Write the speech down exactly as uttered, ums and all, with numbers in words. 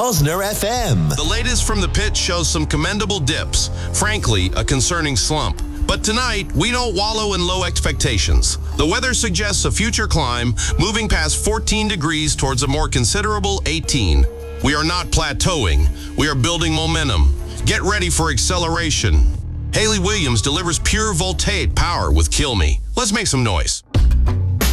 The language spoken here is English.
Rosner F M. The latest from the pit shows some commendable dips. Frankly, a concerning slump. But tonight, we don't wallow in low expectations. The weather suggests a future climb, moving past fourteen degrees towards a more considerable eighteen. We are not plateauing. We are building momentum. Get ready for acceleration. Hayley Williams delivers pure voltaic power with Kill Me. Let's make some noise.